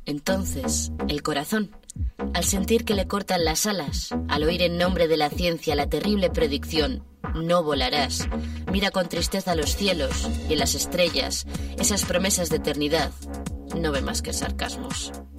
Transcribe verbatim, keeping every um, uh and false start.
Entonces, el corazón, al sentir que le cortan las alas, al oír en nombre de la ciencia la terrible predicción, no volarás, mira con tristeza los cielos y en las estrellas, esas promesas de eternidad, no ve más que sarcasmos.